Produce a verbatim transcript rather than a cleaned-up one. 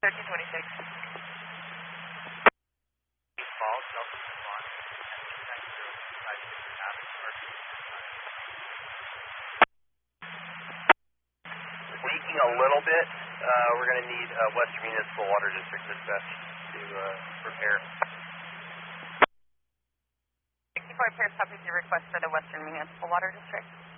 thirteen twenty-six. Falls, Delta one, nine zero five six Leaking a little bit. Uh, we're going to need uh, Western Municipal Water District dispatch to uh, repair. sixty-four repairs copies your request for the Western Municipal Water District.